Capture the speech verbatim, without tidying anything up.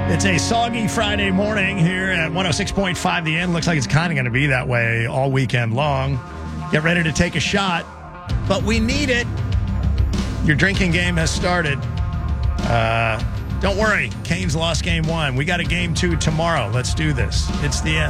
It's a soggy Friday morning here at one oh six point five The End. Looks like it's kind of going to be that way all weekend long. Get ready to take a shot, but we need it. Your drinking game has started. Uh, don't worry, Canes lost game one. We got a game two tomorrow. Let's do this. It's The End.